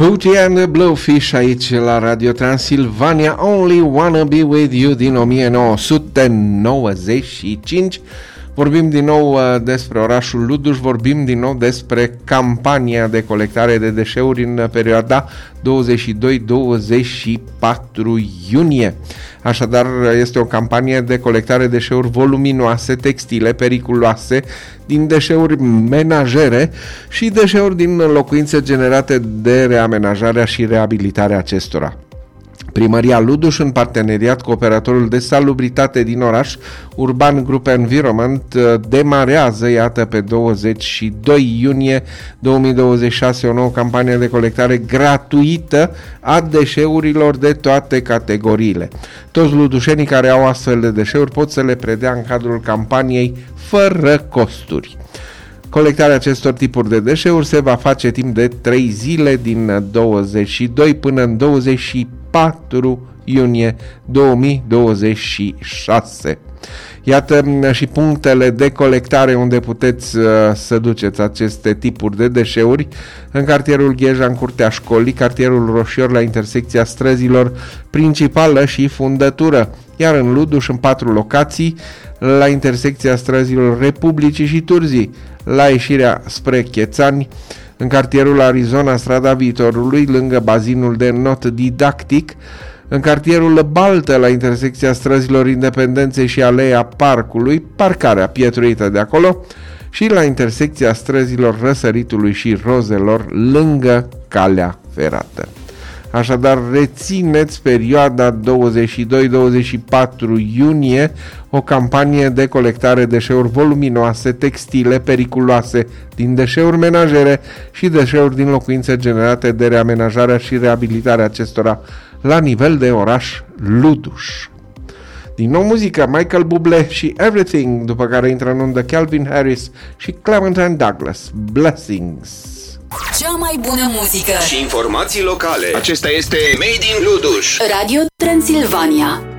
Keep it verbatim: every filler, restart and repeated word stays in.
Hootie and the Blowfish aici la Radio Transilvania, Only Wanna Be With You din o mie nouă sute nouăzeci și cinci. Vorbim din nou despre orașul Luduș, vorbim din nou despre campania de colectare de deșeuri în perioada douăzeci și doi douăzeci și patru iunie. Așadar, este o campanie de colectare de deșeuri voluminoase, textile, periculoase, din deșeuri menajere și deșeuri din locuințe generate de reamenajarea și reabilitarea acestora. Primăria Luduș, în parteneriat cu operatorul de salubritate din oraș, Urban Group Environment, demarează, iată, pe douăzeci și doi iunie două mii douăzeci și șase o nouă campanie de colectare gratuită a deșeurilor de toate categoriile. Toți ludușenii care au astfel de deșeuri pot să le predea în cadrul campaniei fără costuri. Colectarea acestor tipuri de deșeuri se va face timp de trei zile, din douăzeci și doi până în douăzeci și patru iunie două mii douăzeci și șase. Iată și punctele de colectare unde puteți uh, să duceți aceste tipuri de deșeuri: în cartierul Gheja, în curtea școlii, cartierul Roșior, la intersecția străzilor Principală și Fundătură, iar în Luduș, în patru locații, la intersecția străzilor Republicii și Turzii, la ieșirea spre Chețani, în cartierul Arizona, strada Viitorului, lângă bazinul de not didactic, în cartierul Baltă, la intersecția străzilor Independenței și Aleea Parcului, parcarea pietruită de acolo, și la intersecția străzilor Răsăritului și Rozelor, lângă calea ferată. Așadar, rețineți perioada douăzeci și doi douăzeci și patru iunie, o campanie de colectare deșeuri voluminoase, textile, periculoase, din deșeuri menajere și deșeuri din locuințe generate de reamenajarea și reabilitarea acestora la nivel de oraș Luduș. Din nou muzică, Michael Bublé și Everything, după care intră în undă Calvin Harris și Clementine Douglas, Blessings. Cea mai bună muzică și informații locale. Acesta este Made in Luduș. Radio Transilvania.